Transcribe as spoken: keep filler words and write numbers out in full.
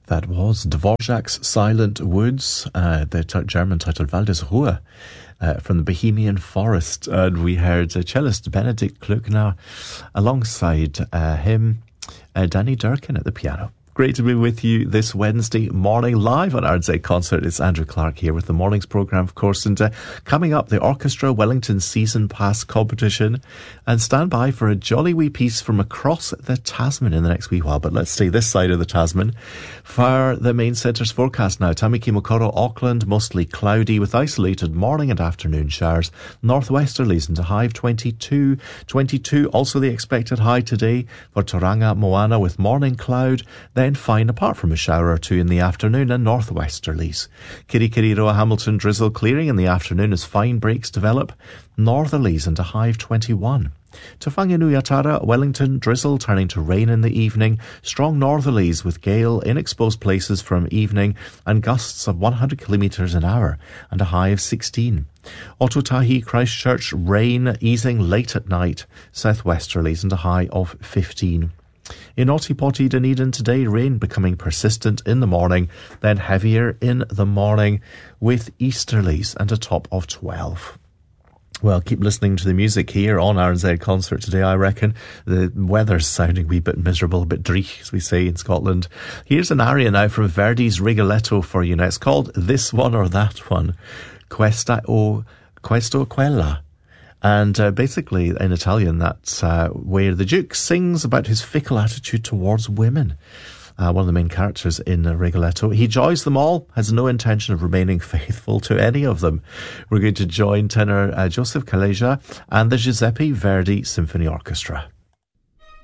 That was Dvorak's Silent Woods, uh, the t- German title Waldesruhe, uh, from the Bohemian Forest. And we heard uh, cellist Benedikt Klöckner alongside uh, him, uh, Danny Durkin at the piano. Great to be with you this Wednesday morning live on R N Z Concert. It's Andrew Clark here with the morning's programme, of course. And uh, coming up, the Orchestra Wellington Season Pass competition. And stand by for a jolly wee piece from across the Tasman in the next wee while. But let's stay this side of the Tasman for the main centre's forecast now. Tamaki Makaurau, Auckland, mostly cloudy with isolated morning and afternoon showers. Northwesterlies into high of twenty-two. twenty-two, also the expected high today for Tauranga, Moana with morning cloud. Then fine apart from a shower or two in the afternoon and northwesterlies. Kirikiriroa, Hamilton, drizzle clearing in the afternoon as fine breaks develop. Northerlies into high of twenty-one. To Whanganui-Atara, Wellington, drizzle turning to rain in the evening. Strong northerlies with gale in exposed places from evening and gusts of one hundred kilometres an hour and a high of sixteen. Otautahi, Christchurch, rain easing late at night. Southwesterlies and a high of fifteen. In Otipoti, Dunedin today, rain becoming persistent in the morning, then heavier in the morning with easterlies and a top of twelve. Well, keep listening to the music here on R N Z Concert today, I reckon. The weather's sounding a wee bit miserable, a bit dreich, as we say in Scotland. Here's an aria now from Verdi's Rigoletto for you now. It's called This One or That One. Questa o Questo Quella. And uh, basically, in Italian, that's uh, where the Duke sings about his fickle attitude towards women. Uh, one of the main characters in uh, Rigoletto. He joys them all, has no intention of remaining faithful to any of them. We're going to join tenor uh, Joseph Caleja and the Giuseppe Verdi Symphony Orchestra.